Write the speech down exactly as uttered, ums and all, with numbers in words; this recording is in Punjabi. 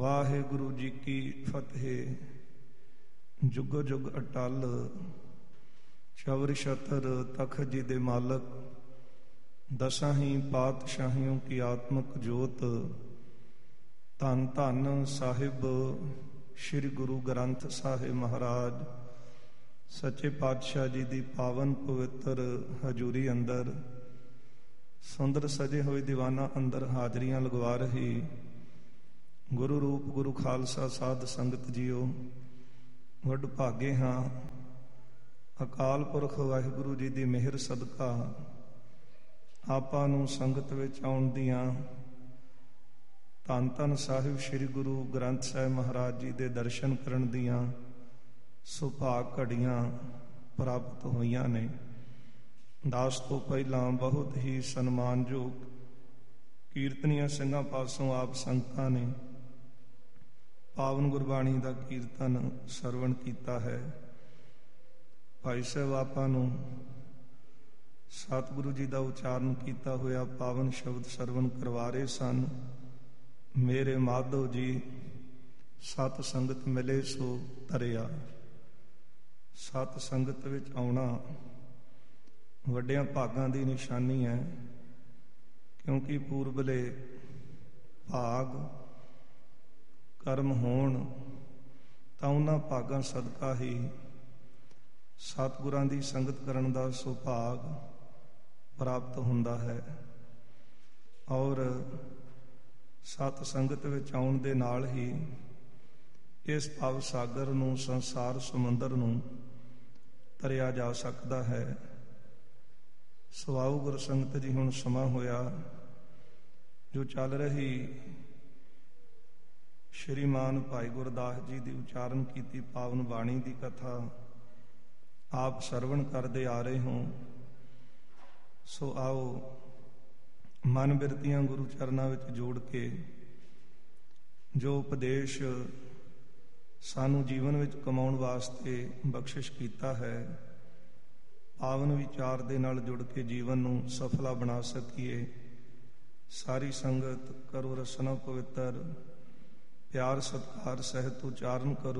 ਵਾਹਿਗੁਰੂ ਜੀ ਕੀ ਫਤਿਹ। ਜੁਗ ਜੁਗ ਅਟਲ ਚਵਰ ਛਤਰ ਤਖਤ ਜੀ ਦੇ ਮਾਲਕ, ਦਸਾਂ ਹੀ ਪਾਤਸ਼ਾਹੀਆਂ ਕੀ ਆਤਮਕ ਜੋਤ, ਧੰਨ ਧੰਨ ਸਾਹਿਬ ਸ੍ਰੀ ਗੁਰੂ ਗ੍ਰੰਥ ਸਾਹਿਬ ਮਹਾਰਾਜ ਸੱਚੇ ਪਾਤਸ਼ਾਹ ਜੀ ਦੀ ਪਾਵਨ ਪਵਿੱਤਰ ਹਜ਼ੂਰੀ ਅੰਦਰ ਸੁੰਦਰ ਸਜੇ ਹੋਏ ਦੀਵਾਨਾਂ ਅੰਦਰ ਹਾਜ਼ਰੀਆਂ ਲਗਵਾ ਰਹੀ ਗੁਰੂ ਰੂਪ ਗੁਰੂ ਖਾਲਸਾ ਸਾਧ ਸੰਗਤ ਜੀਓ, ਵੱਡ ਭਾਗੇ ਹਾਂ। ਅਕਾਲ ਪੁਰਖ ਵਾਹਿਗੁਰੂ ਜੀ ਦੀ ਮਿਹਰ ਸਦਕਾ ਆਪਾਂ ਨੂੰ ਸੰਗਤ ਵਿੱਚ ਆਉਣ ਦੀਆਂ, ਧੰਨ ਧੰਨ ਸਾਹਿਬ ਸ੍ਰੀ ਗੁਰੂ ਗ੍ਰੰਥ ਸਾਹਿਬ ਮਹਾਰਾਜ ਜੀ ਦੇ ਦਰਸ਼ਨ ਕਰਨ ਦੀਆਂ ਸੁਭਾਗ ਘੜੀਆਂ ਪ੍ਰਾਪਤ ਹੋਈਆਂ ਨੇ। ਦਾਸ ਤੋਂ ਪਹਿਲਾਂ ਬਹੁਤ ਹੀ ਸਨਮਾਨਯੋਗ ਕੀਰਤਨੀਆਂ ਸਿੰਘਾਂ ਪਾਸੋਂ ਆਪ ਸੰਗਤਾਂ ਨੇ ਪਾਵਨ ਗੁਰਬਾਣੀ ਦਾ ਕੀਰਤਨ ਸਰਵਣ ਕੀਤਾ ਹੈ। ਭਾਈ ਸਾਹਿਬ ਆਪਾਂ ਨੂੰ ਸਤਿਗੁਰੂ ਜੀ ਦਾ ਉਚਾਰਨ ਕੀਤਾ ਹੋਇਆ ਪਾਵਨ ਸ਼ਬਦ ਸਰਵਣ ਕਰਵਾ ਰਹੇ ਸਨ। ਮੇਰੇ ਮਾਧੋ ਜੀ ਸਤ ਸੰਗਤ ਮਿਲੇ ਸੋ ਤਰਿਆ। ਸਤ ਸੰਗਤ ਵਿੱਚ ਆਉਣਾ ਵੱਡਿਆਂ ਭਾਗਾਂ ਦੀ ਨਿਸ਼ਾਨੀ ਹੈ, ਕਿਉਂਕਿ ਪੂਰਬਲੇ ਭਾਗ ਕਰਮ ਹੋਣ ਤਾਂ ਉਹਨਾਂ ਭਾਗਾਂ ਸਦਕਾ ਹੀ ਸਤਿਗੁਰਾਂ ਦੀ ਸੰਗਤ ਕਰਨ ਦਾ ਸੁਭਾਗ ਪ੍ਰਾਪਤ ਹੁੰਦਾ ਹੈ। ਔਰ ਸਤ ਸੰਗਤ ਵਿੱਚ ਆਉਣ ਦੇ ਨਾਲ ਹੀ ਇਸ ਭਵ ਸਾਗਰ ਨੂੰ, ਸੰਸਾਰ ਸਮੁੰਦਰ ਨੂੰ ਤਰਿਆ ਜਾ ਸਕਦਾ ਹੈ। ਸਵਾਉ ਗੁਰ ਸੰਗਤ ਜੀ, ਹੁਣ ਸਮਾਂ ਹੋਇਆ ਜੋ ਚੱਲ ਰਹੀ ਸ਼੍ਰੀਮਾਨ ਭਾਈ ਗੁਰਦਾਸ ਜੀ ਦੀ ਉਚਾਰਨ ਕੀਤੀ ਪਾਵਨ ਬਾਣੀ ਦੀ ਕਥਾ ਆਪ ਸਰਵਣ ਕਰਦੇ ਆ ਰਹੇ ਹੋ। ਸੋ ਆਓ ਮਨ ਬਿਰਤੀਆਂ ਗੁਰੂ ਚਰਨਾਂ ਵਿੱਚ ਜੋੜ ਕੇ ਜੋ ਉਪਦੇਸ਼ ਸਾਨੂੰ ਜੀਵਨ ਵਿੱਚ ਕਮਾਉਣ ਵਾਸਤੇ ਬਖਸ਼ਿਸ਼ ਕੀਤਾ ਹੈ, ਪਾਵਨ ਵਿਚਾਰ ਦੇ ਨਾਲ ਜੁੜ ਕੇ ਜੀਵਨ ਨੂੰ ਸਫਲਾ ਬਣਾ ਸਕੀਏ। ਸਾਰੀ ਸੰਗਤ ਕਰੋ ਰਸਨਾ ਪਵਿੱਤਰ, ਪਿਆਰ ਸਤਿਕਾਰ ਸਹਿਤ ਉਚਾਰਨ ਕਰੋ।